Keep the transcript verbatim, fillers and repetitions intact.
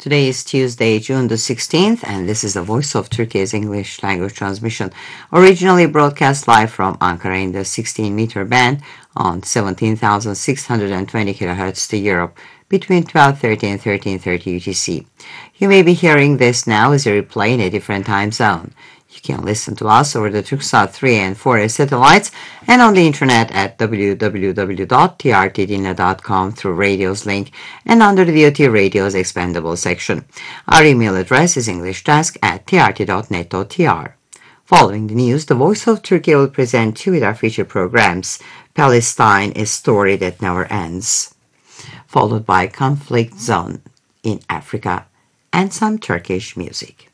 Today is Tuesday, June the sixteenth, and this is the Voice of Turkey's English language transmission, originally broadcast live from Ankara in the sixteen meter band on seventeen thousand six hundred twenty kilohertz to Europe between twelve thirty and thirteen thirty U T C. You may be hearing this now as a replay in a different time zone. You can listen to us over the Turksat three and four A satellites and on the internet at w w w dot t r t dinle dot com through Radio's link and under the V O T Radio's expandable section. Our email address is englishdesk at t r t dot net dot t r. Following the news, the Voice of Turkey will present two of our feature programs, Palestine, a Story That Never Ends, followed by Conflict Zone in Africa and some Turkish music.